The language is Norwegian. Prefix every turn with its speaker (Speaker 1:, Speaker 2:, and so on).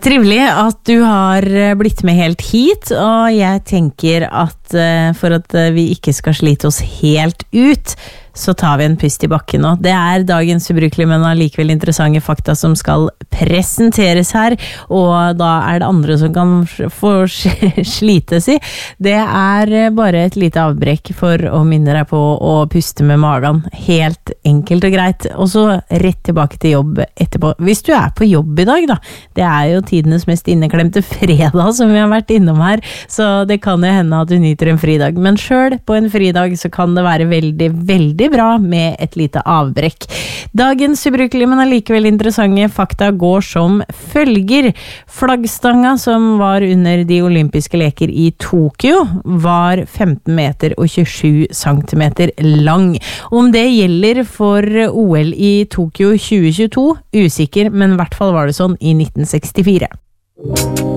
Speaker 1: Trivelig at du har blitt med helt hit, og jeg tenker at for at vi ikke skal slite oss helt ut, så tar vi en pust i bakken nå. Det dagens ubrukelige, men allikevel interessante fakta som skal presenteres her, og da det andre som kan få slites i. Det bare et lite avbrekk for å minne deg på å puste med magen. Helt enkelt og greit. Og så rett tilbake til jobb etterpå. Hvis du på jobb i dag da, det jo tidenes mest inneklemte fredag som vi har vært innom her, så det kan jo hende at du nyter en fridag. Men selv på en fridag så kan det være veldig, veldig bra med et lite avbrekk. Dagens ubrukelige, men allikevel interessante fakta går som følger. Flaggstanga som var under de olympiske leker i Tokyo var 15 meter og 27 centimeter lang. Om det gjelder for OL i Tokyo 2022, usikker, men I hvert fall var det sånn i 1964.